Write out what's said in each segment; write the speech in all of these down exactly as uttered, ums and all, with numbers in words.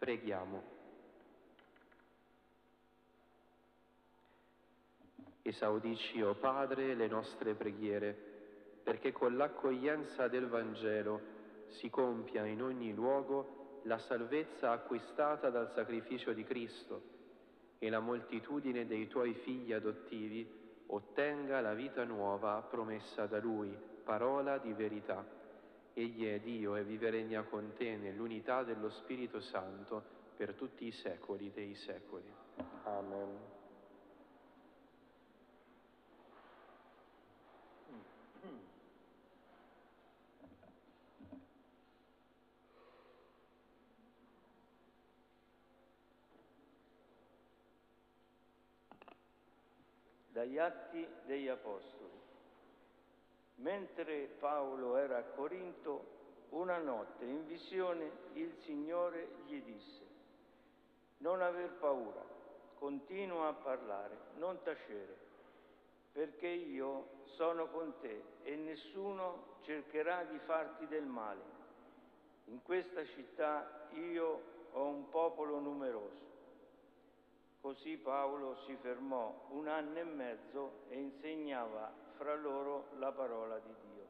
Preghiamo. Esaudisci, o Padre, le nostre preghiere, perché con l'accoglienza del Vangelo si compia in ogni luogo la salvezza acquistata dal sacrificio di Cristo e la moltitudine dei Tuoi figli adottivi ottenga la vita nuova promessa da Lui, parola di verità. Egli è Dio e vive e regna con Te nell'unità dello Spirito Santo per tutti i secoli dei secoli. Amen. Dagli Atti degli Apostoli. Mentre Paolo era a Corinto, una notte in visione il Signore gli disse: non aver paura, continua a parlare, non tacere, perché io sono con te e nessuno cercherà di farti del male. In questa città io ho un popolo numeroso. Così Paolo si fermò un anno e mezzo e insegnava fra loro la parola di Dio.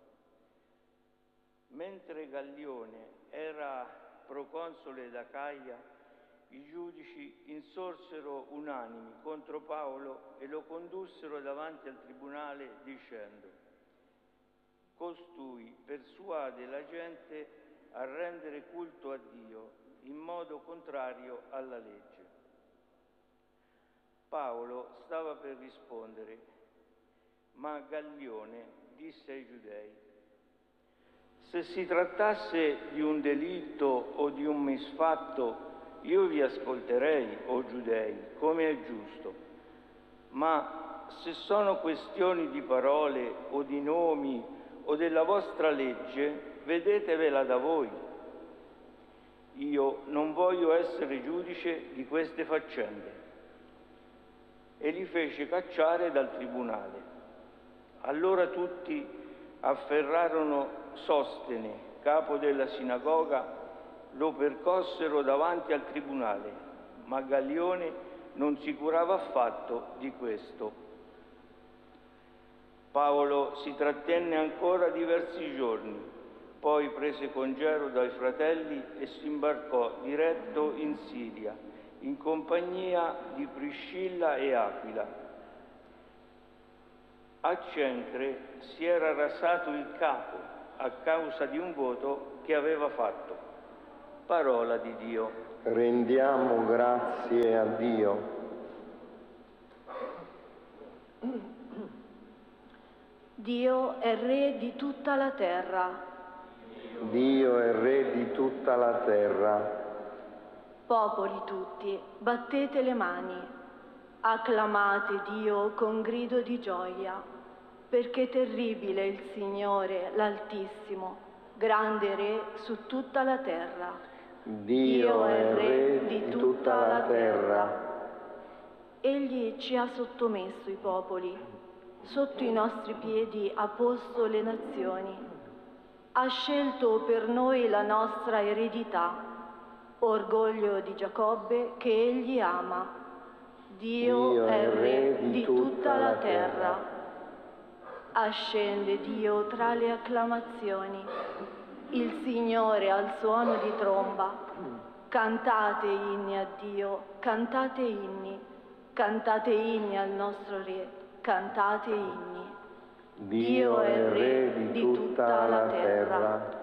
Mentre Gallione era proconsole d'Acaia, i giudici insorsero unanimi contro Paolo e lo condussero davanti al tribunale dicendo: costui persuade la gente a rendere culto a Dio in modo contrario alla legge. Paolo stava per rispondere, ma Gallione disse ai giudei: se si trattasse di un delitto o di un misfatto, io vi ascolterei, o giudei, come è giusto. Ma se sono questioni di parole o di nomi o della vostra legge, vedetevela da voi. Io non voglio essere giudice di queste faccende. E li fece cacciare dal tribunale. Allora tutti afferrarono Sostene, capo della sinagoga, lo percossero davanti al tribunale, ma Gallione non si curava affatto di questo. Paolo si trattenne ancora diversi giorni, poi prese congelo dai fratelli e si imbarcò diretto in Siria, in compagnia di Priscilla e Aquila. A Cencre si era rasato il capo a causa di un voto che aveva fatto. Parola di Dio. Rendiamo grazie a Dio. Dio è Re di tutta la terra. Dio è Re di tutta la terra. Popoli tutti, battete le mani, acclamate Dio con grido di gioia, perché terribile è il Signore, l'Altissimo, grande Re su tutta la terra. Dio è Re di tutta la terra. Egli ci ha sottomesso i popoli, sotto i nostri piedi ha posto le nazioni, ha scelto per noi la nostra eredità, orgoglio di Giacobbe che egli ama. Dio, Dio è Re di tutta la terra. Ascende Dio tra le acclamazioni, il Signore al suono di tromba. Cantate inni a Dio, cantate inni, cantate inni al nostro Re, cantate inni. Dio è Re di tutta la terra.